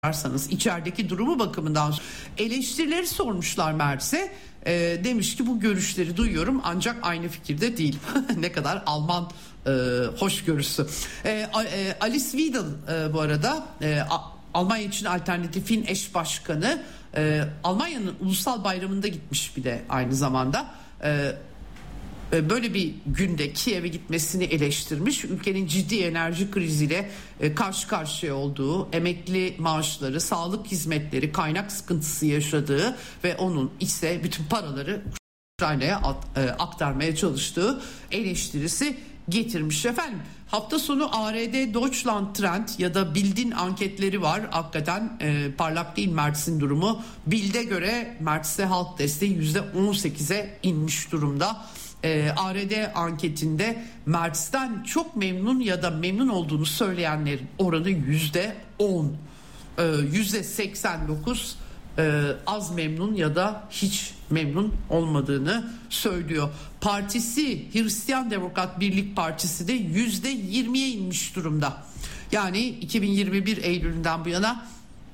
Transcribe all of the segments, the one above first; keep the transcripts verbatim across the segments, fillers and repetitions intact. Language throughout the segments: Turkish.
bakarsanız içerideki durumu bakımından eleştirileri sormuşlar Mertz'e. E, demiş ki bu görüşleri duyuyorum ancak aynı fikirde değil. Ne kadar Alman e, hoşgörüsü. E, e, Alice Weidel e, bu arada e, A, Almanya için Alternatif'in eş başkanı. E, Almanya'nın ulusal bayramında gitmiş bir de aynı zamanda. E, Böyle bir günde Kiev'e gitmesini eleştirmiş. Ülkenin ciddi enerji kriziyle karşı karşıya olduğu, emekli maaşları, sağlık hizmetleri, kaynak sıkıntısı yaşadığı ve onun ise bütün paraları Ukrayna'ya aktarmaya çalıştığı eleştirisi getirmiş. Efendim hafta sonu A R D Deutschland Trend ya da Bild'in anketleri var. Hakikaten e, parlak değil Mertz'in durumu. Bild'e göre Mertz'e halk desteği yüzde on sekize inmiş durumda. E, A R D anketinde Mertz'ten çok memnun ya da memnun olduğunu söyleyenlerin oranı yüzde on, e, yüzde seksen dokuz e, az memnun ya da hiç memnun olmadığını söylüyor. Partisi Hristiyan Demokrat Birlik Partisi de yüzde yirmiye inmiş durumda. Yani iki bin yirmi bir Eylül'ünden bu yana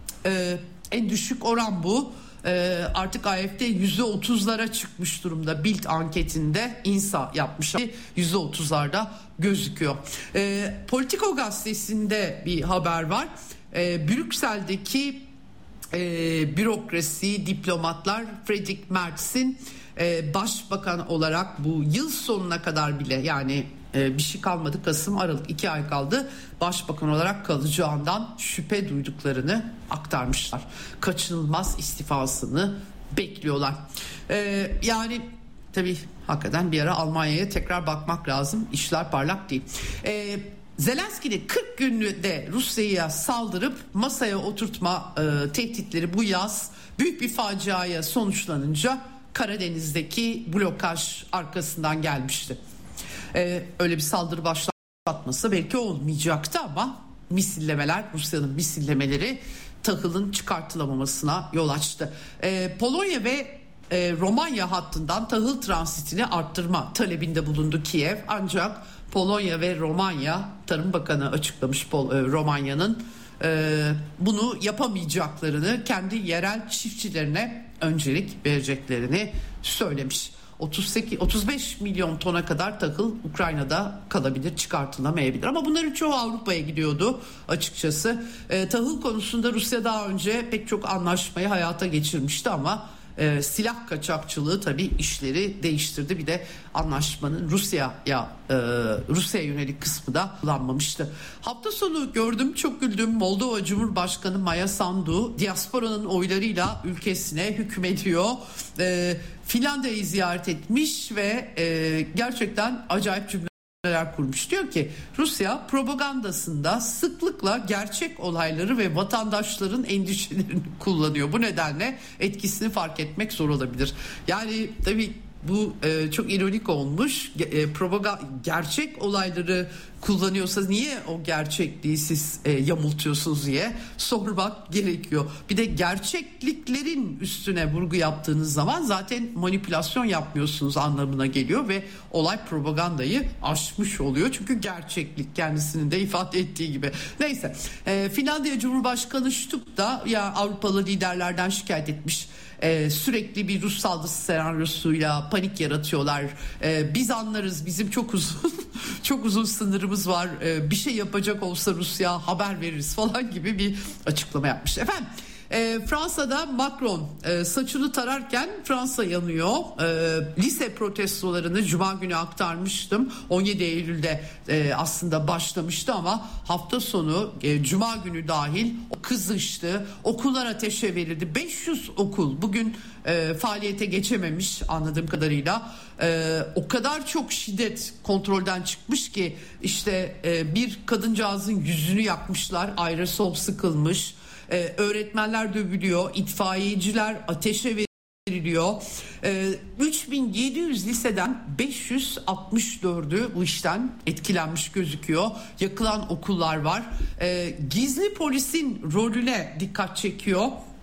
e, en düşük oran bu. Ee, artık A F D yüzde otuzlara çıkmış durumda. Bild anketinde İNSA yapmış, yüzde otuzlarda gözüküyor. Ee, Politico gazetesinde bir haber var. Ee, Brüksel'deki e, bürokrasi, diplomatlar Friedrich Merz'in e, başbakan olarak bu yıl sonuna kadar bile, yani bir şey kalmadı, Kasım Aralık iki ay kaldı, başbakan olarak kalacağından şüphe duyduklarını aktarmışlar. Kaçınılmaz istifasını bekliyorlar. Ee, yani tabii hakikaten bir ara Almanya'ya tekrar bakmak lazım. İşler parlak değil. Ee, Zelenski'nin kırk günde Rusya'ya saldırıp masaya oturtma e, tehditleri bu yaz büyük bir faciaya sonuçlanınca Karadeniz'deki blokaj arkasından gelmişti. Ee, öyle bir saldırı başlatması belki olmayacaktı ama misillemeler, Rusya'nın misillemeleri tahılın çıkartılamamasına yol açtı. Ee, Polonya ve e, Romanya hattından tahıl transitini arttırma talebinde bulundu Kiev. Ancak Polonya ve Romanya, Tarım Bakanı açıklamış Pol- e, Romanya'nın e, bunu yapamayacaklarını, kendi yerel çiftçilerine öncelik vereceklerini söylemiş. otuz sekiz otuz beş milyon tona kadar tahıl Ukrayna'da kalabilir, çıkartılamayabilir. Ama bunların çoğu Avrupa'ya gidiyordu açıkçası. E, tahıl konusunda Rusya daha önce pek çok anlaşmayı hayata geçirmişti ama e, silah kaçakçılığı tabii işleri değiştirdi. Bir de anlaşmanın Rusya'ya e, Rusya'ya yönelik kısmı da kullanmamıştı. Hafta sonu gördüm, çok güldüm. Moldova Cumhurbaşkanı Maya Sandu diasporanın oylarıyla ülkesine hükmediyor. E, Finlandiya'yı ziyaret etmiş ve e, gerçekten acayip cümleler kurmuş. Diyor ki Rusya propagandasında sıklıkla gerçek olayları ve vatandaşların endişelerini kullanıyor. Bu nedenle etkisini fark etmek zor olabilir. Yani tabii bu e, çok ironik olmuş. E, propaganda, gerçek olayları kullanıyorsa niye o gerçekliği siz e, yamultuyorsunuz diye sormak gerekiyor. Bir de gerçekliklerin üstüne vurgu yaptığınız zaman zaten manipülasyon yapmıyorsunuz anlamına geliyor ve olay propagandayı aşmış oluyor. Çünkü gerçeklik kendisinin de ifade ettiği gibi. Neyse, e, Finlandiya Cumhurbaşkanı Stubb da ya Avrupalı liderlerden şikayet etmiş. Ee, sürekli bir Rus saldırısı senaryosuyla panik yaratıyorlar. Ee, biz anlarız, bizim çok uzun çok uzun sınırımız var. Ee, bir şey yapacak olsa Rusya haber veririz falan gibi bir açıklama yapmış. Efendim e, Fransa'da Macron e, saçını tararken Fransa yanıyor. E, lise protestolarını Cuma günü aktarmıştım. on yedi Eylül'de e, aslında başlamıştı ama hafta sonu e, Cuma günü dahil o kızıştı. Okullar ateşe verildi. beş yüz okul bugün e, faaliyete geçememiş anladığım kadarıyla. E, o kadar çok şiddet kontrolden çıkmış ki işte e, bir kadıncağızın yüzünü yakmışlar. Aerosol sıkılmış. Ee, öğretmenler dövülüyor, itfaiyeciler ateşe veriliyor. Ee, üç bin yedi yüz liseden beş yüz altmış dördü bu işten etkilenmiş gözüküyor. Yakılan okullar var. Ee, gizli polisin rolüne dikkat çekiyor.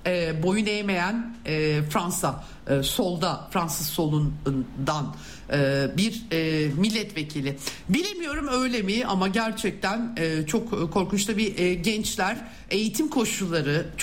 e, boyun eğmeyen e, Fransa e, solda Fransız solundan e, bir e, milletvekili. Bilemiyorum öyle mi ama gerçekten e, çok korkunç. Tabii e, gençler, eğitim koşulları